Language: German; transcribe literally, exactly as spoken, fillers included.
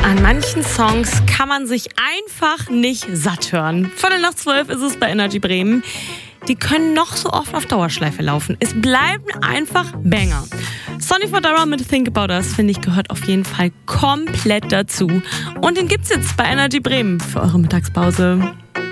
An manchen Songs kann man sich einfach nicht satt hören. Viertel nach zwölf ist es bei Energy Bremen. Die können noch so oft auf Dauerschleife laufen. Es bleiben einfach Banger. Sonny Fodera mit Think About Us, finde ich, gehört auf jeden Fall komplett dazu. Und den gibt's jetzt bei Energy Bremen für eure Mittagspause.